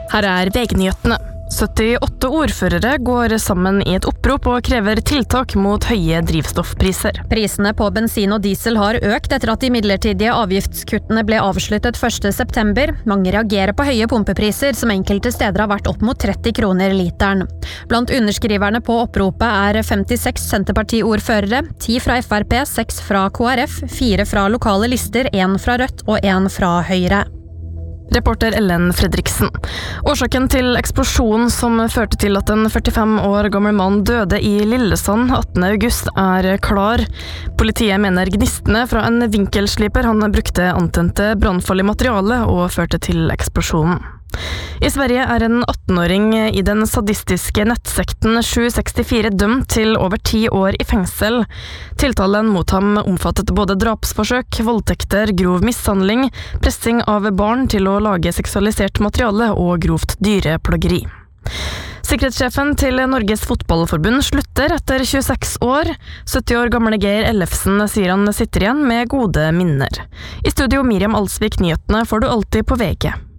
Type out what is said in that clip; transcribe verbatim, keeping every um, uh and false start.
Her er V G-nyhetene. syttiåtte ordførere går sammen i et opprop og krever tiltak mot høye drivstoffpriser. Prisene på bensin og diesel har økt etter at de midlertidige avgiftskuttene ble avsluttet første september. Mange reagerer på høye pumpepriser, som enkelte steder har vært opp mot tretti kroner literen. Blant underskriverne på oppropet er femtiseks Senterparti-ordførere, ti fra F R P, seks fra K R F, fire fra lokale lister, en fra Rødt og en fra Høyre. Reporter Ellen Fredriksen. Årsaken til eksplosjonen som førte til at en førtifem år gammel mann døde i Lillesand attende august er klar. Politiet mener gnistene fra en vinkelsliper han brukte antente brannfarlig materiale og førte til eksplosjonen. I Sverige er en attenåring i den sadistiske nettsekten sju sekstifire dømt til over ti år i fengsel. Tiltalen mot ham omfattet både drapsforsøk, voldtekter, grov mishandling, pressing av barn til å lage seksualisert materiale og grovt dyreplageri. Sikkerhetssjefen til Norges Fotballforbund slutter etter tjueseks år. sytti år gamle Geir Ellefsen sier han sitter igjen med gode minner. I studio Miriam Alsvik, nyhetene får du alltid på V G.